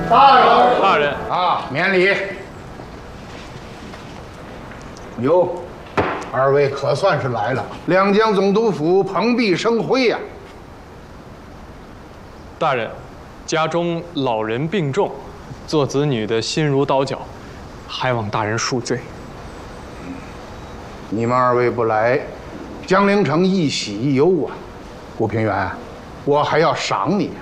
大人啊，免礼。哟，二位可算是来了，两江总督府蓬荜生辉呀。 大人，家中老人病重，做子女的心如刀绞，还望大人恕罪。 你们二位不来，江陵城一喜一忧啊。顾平原，我还要赏你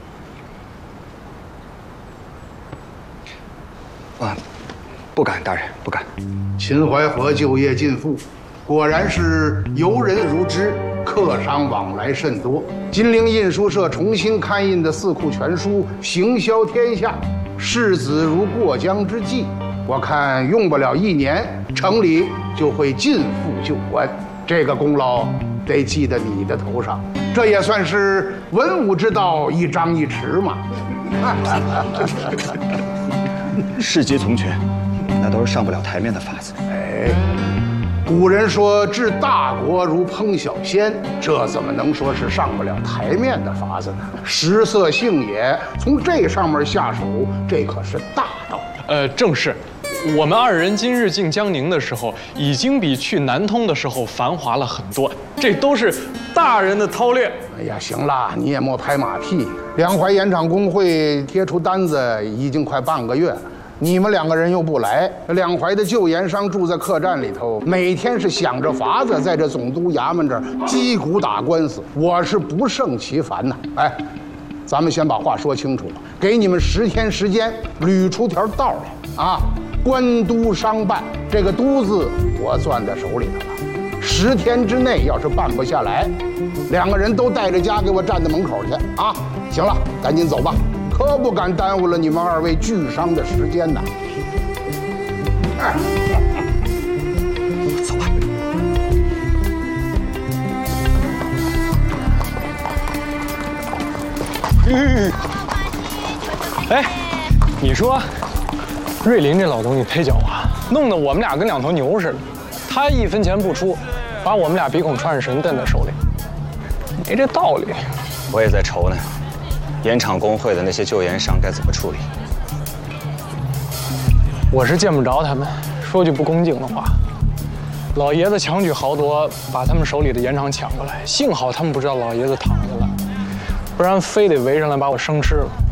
啊！不敢，大人不敢。 秦淮河旧业尽复，果然是游人如织，客商往来甚多。金陵印书社重新刊印的《四库全书》行销天下，世子如过江之鲫。我看用不了1年，城里就会尽复旧观。这个功劳得记在你的头上，这也算是文武之道一张一弛嘛。 世皆从权，那都是上不了台面的法子。 哎，古人说治大国如烹小鲜，这怎么能说是上不了台面的法子呢？食色性也，从这上面下手，这可是大道。 正是。我们二人今日进江宁的时候，已经比去南通的时候繁华了很多，这都是大人的韬略。 哎呀，行了，你也莫拍马屁。两淮盐场工会贴出单子已经快半个月了，你们2个人又不来，两淮的旧盐商住在客栈里头，每天是想着法子在这总督衙门这儿击鼓打官司，我是不胜其烦呐。哎，咱们先把话说清楚了，给你们10天时间，捋出条道来啊！官督商办，这个督字我攥在手里头了。10天之内要是办不下来，2个人都带着家给我站在门口去啊！行了，赶紧走吧，可不敢耽误了你们2位聚商的时间呐。哎， 走吧。 哎，你说。瑞林这老东西忒狡猾，弄得我们俩跟2头牛似的。他1分钱不出，把我们俩鼻孔穿着绳蹬在手里，没这道理。 我也在愁呢，盐场工会的那些旧盐商该怎么处理？ 我是见不着他们，说句不恭敬的话，老爷子强取豪夺，把他们手里的盐场抢过来，幸好他们不知道老爷子躺下了，不然非得围上来把我生吃了。